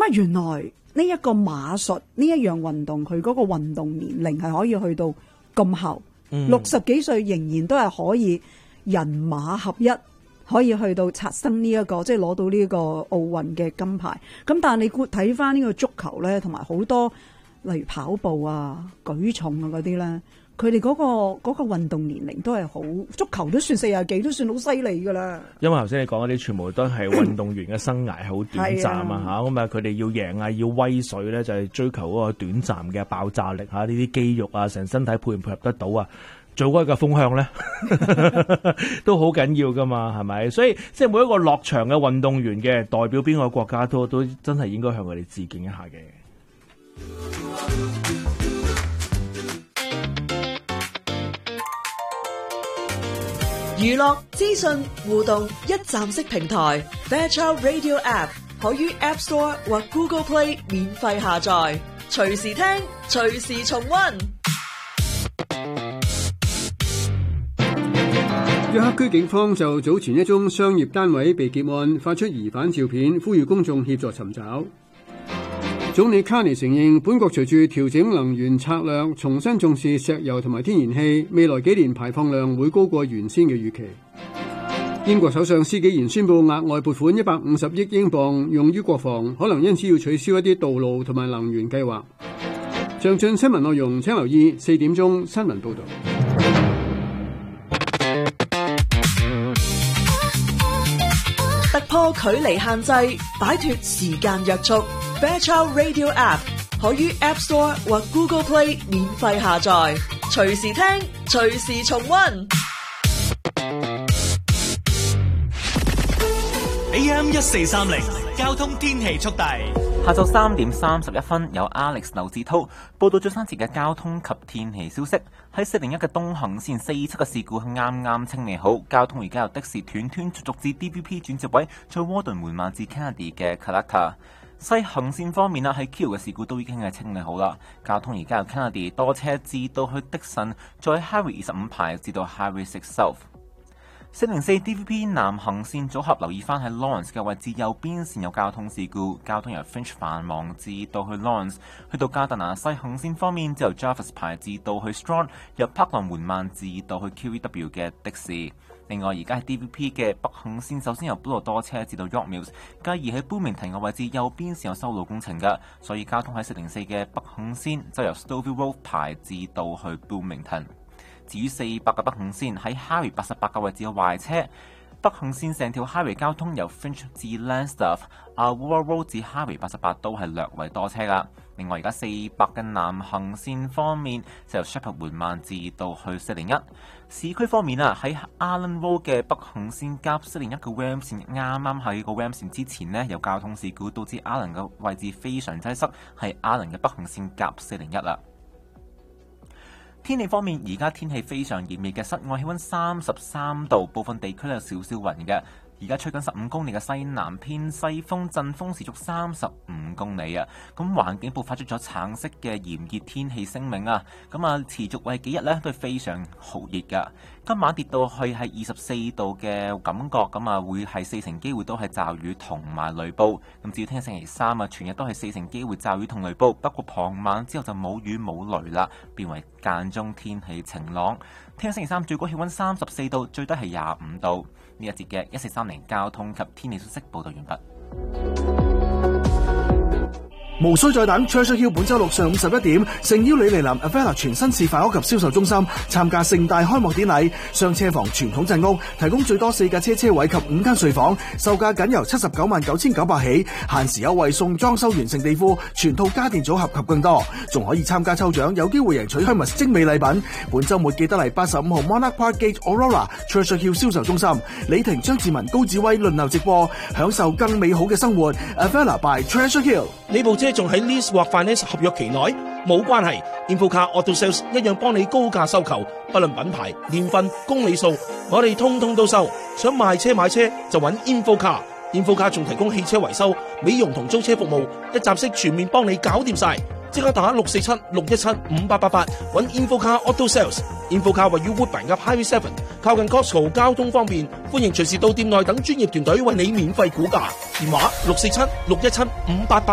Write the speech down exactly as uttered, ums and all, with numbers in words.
啊，原來呢一個馬術呢一樣運動，佢嗰個運動年齡係可以去到咁後，六十幾歲仍然都係可以人馬合一，可以去到刷新呢、這、一個即係攞到呢個奧運嘅金牌。咁但係你睇翻呢個足球咧，同埋好多例如跑步啊、舉重啊嗰啲咧。佢哋嗰個嗰、嗰個運動年齡都係好，足球都算四廿幾，都算好犀利噶啦。 因為頭先你講嗰啲全部都係運動員嘅生涯係好短暫啊嚇，咁啊佢哋要贏啊要威水咧，就係、是、追求嗰個短暫嘅爆炸力嚇，呢啲肌肉啊，成身體配唔配合得到啊，做嗰個風向咧都好緊要噶嘛，係咪？所以即係每一個落場嘅運動員嘅代表邊個國家都都真係應該向佢哋致敬一下嘅。 娛樂資訊互動一站式平台 Fairchild Radio App 可於 App Store 或 Google Play 免費下載，隨時聽，隨時重溫。 約克區警方就早前一宗商業單位被劫案發出疑犯照片，呼籲公眾協助尋找。總理卡尼承認，本國隨住調整能源策略，重新重視石油同埋天然氣，未來幾年排放量會高過原先嘅預期。英國首相施紀賢宣布額外撥款一百五十億英鎊用於國防，可能因此要取消一啲道路同埋能源計劃。詳盡新聞內容請留意四點鐘新聞報導。 突破距離限制，擺脫時間約束。Fairchild Radio App 可於 App Store 或 Google Play 免費下載，隨時聽，隨時重溫。 A M 一四三零交通天氣速遞。 下晝三點三十一分，有 Alex 劉志濤報道最新節嘅交通及天氣消息。喺四零一嘅東行線四七嘅事故啱啱清理好，交通而家由的士斷斷續續至 D V P 轉接位，再窩頓緩慢至 Kennedy 嘅 Collector。西行線方面啦，喺 Q 嘅事故都已經係清理好啦。交通而家由 Kennedy 多車至到去的神，再 Harry 二十五排至到 Harry Six South。四零四 D V P 南行線組合留意翻喺 Lawrence 嘅位置右邊線有交通事故，交通由 Finch 繁忙至到去 Lawrence， 去到加特納西行線方面就由 Jarvis 排至到去 Strong， 由 Parkland 緩慢至到去 Q E W 嘅的士。另外而家喺 D V P 嘅北行線首先由 Blue 多車至到 York Mills， 繼而喺 Bloomington 嘅位置右邊線有修路工程嘅，所以交通喺四零四嘅北行線就由 Stouffville Road 排至到去 Bloomington。至於四百嘅北行線喺 Harry 八十八嘅位置有壞車，北行線成條 Harry 交通由 Finch 至 Lanstaff、Aurora Road 至 Harry 八十八都係略為多車噶。另外而家四百嘅南行線方面就由 Shepherd 緩慢至到去四零一。市區方面啊，喺 Allen Road 嘅北行線夾四零一嘅 Ram 線，啱啱喺個 Ram 線之前呢，有交通事故，導致 Allen 嘅位置非常擠塞，係 Allen 嘅北行線夾四零一啦。天氣方面，而家天氣非常炎熱嘅，室外氣溫三十三度，部分地區有少少雲嘅。而家吹緊十五公里嘅西南偏西風，陣風時速三十五公里啊！咁環境部發出咗橙色嘅炎熱天氣聲明啊！咁啊，持續為幾日呢都係非常酷熱噶。今晚跌到去係二十四度嘅感覺，咁啊會係四成機會都係驟雨同埋雷暴。咁至於聽日星期三啊，全日都係四成機會驟雨同雷暴，不過傍晚之後就冇雨冇雷啦，變為間中天氣晴朗。聽日星期三最高氣溫三十四度，最低係廿五度。呢一節嘅一四三零交通及天氣消息報道完畢。 無需再等 Treasure Hill 本周六上午十一點，誠邀你嚟臨 Avella 全新示範屋及銷售中心參加盛大開幕典禮。雙車房傳統鎮屋提供最多四架車車位及五間睡房，售價僅由七十九萬九千九百起，限時優惠送裝修完成地庫、全套家電組合及更多，仲可以參加抽獎，有機會贏取 Hermes 精美禮品。本周末記得嚟八十五號 Monarch Park Gate Aurora Treasure Hill 銷售中心，李婷、張志文、高志威輪流直播，享受更美好嘅生活。Avella by Treasure Hill。 呢部車仲喺 lease 或 finance 合約期內，冇關係。InfoCar Auto Sales 一樣幫你高價收購，不論品牌、年份、公里數，我哋通通都收。想賣車買車就揾 InfoCar。InfoCar 仲提供汽車維修、美容同租車服務，一站式全面幫你搞掂晒。即刻打六四七六一七五八八八揾 InfoCar Auto Sales。InfoCar 位於 Woodbine 及 Highway Seven， 靠近 Costco， 交通方便，歡迎隨時到店內等專業團隊為你免費估價。電話六四七六一七五八八。